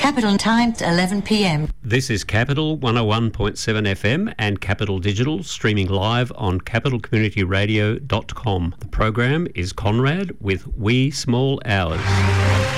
Capital Times, 11 p.m. This is Capital 101.7 FM and Capital Digital, streaming live on capitalcommunityradio.com. The program is Conrad with Wee Small Hours.